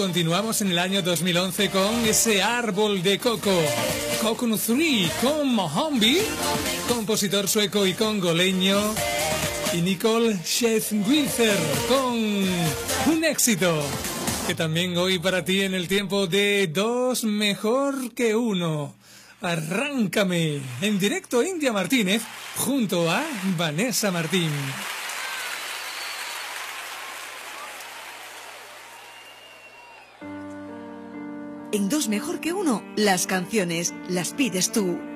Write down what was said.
continuamos en el año 2011 con ese árbol de coco. Coconut 3 con Mohombi, compositor sueco y congoleño. Y Nicole Scherzinger con un éxito que también hoy para ti en el tiempo de Dos Mejor que Uno. Arráncame en directo India Martínez junto a Vanessa Martín. En Dos Mejor que Uno, las canciones las pides tú.